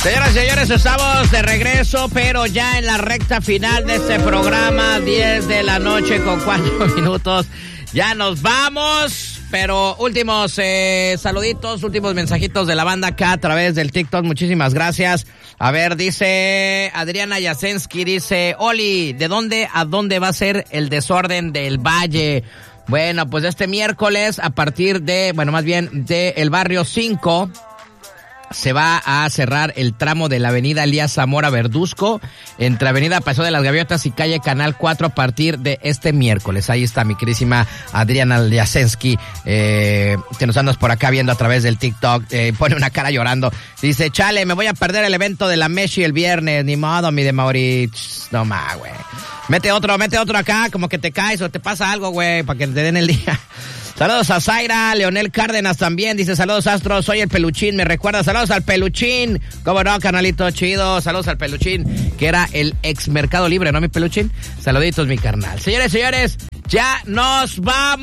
Señoras y señores, estamos de regreso, pero ya en la recta final de este programa, 10 de la noche con 4 minutos. Ya nos vamos, pero últimos saluditos, últimos mensajitos de la banda acá a través del TikTok. Muchísimas gracias. A ver, dice Adriana Yasensky, dice, Oli, ¿de dónde a dónde va a ser el desorden del Valle? Bueno, pues este miércoles a partir de, más bien de el barrio 5, se va a cerrar el tramo de la avenida Elías Zamora Verduzco, entre avenida Paseo de las Gaviotas y calle Canal 4 a partir de este miércoles. Ahí está mi querísima Adriana Yasensky, que nos andas por acá viendo a través del TikTok, pone una cara llorando. Dice, chale, me voy a perder el evento de la Meshi el viernes, ni modo, mi de Maurich. No más, güey. Mete otro acá, como que te caes o te pasa algo, güey, para que te den el día. Saludos a Zaira, Leonel Cárdenas también, dice, saludos Astro, soy el Peluchín, me recuerda, saludos al Peluchín, cómo no, canalito chido, saludos al Peluchín, que era el ex Mercado Libre, ¿no, mi Peluchín? Saluditos, mi carnal. Señores, ya nos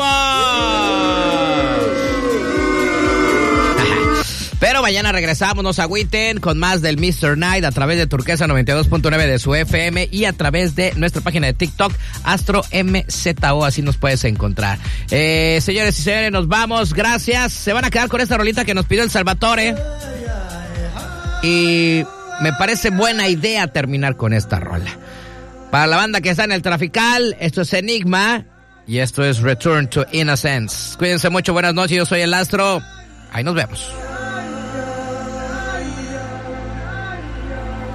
vamos. Pero mañana regresamos, no se agüiten, con más del Mr. Night a través de Turquesa 92.9 de su FM y a través de nuestra página de TikTok, Astro MZO, así nos puedes encontrar. Señores y señores, nos vamos, gracias. Se van a quedar con esta rolita que nos pidió el Salvatore. Y me parece buena idea terminar con esta rola. Para la banda que está en el Trafical, esto es Enigma y esto es Return to Innocence. Cuídense mucho, buenas noches, yo soy el Astro. Ahí nos vemos.